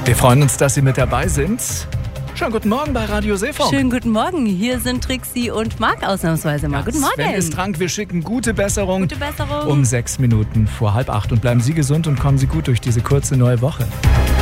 Wir freuen uns, dass Sie mit dabei sind. Schönen guten Morgen bei Radio Seefunk. Schönen guten Morgen. Hier sind Trixie und Marc ausnahmsweise mal. Guten Morgen. Sven ist krank. Wir schicken gute Besserung. Gute Besserung. Um 6 Minuten vor 7:30. Und bleiben Sie gesund und kommen Sie gut durch diese kurze neue Woche.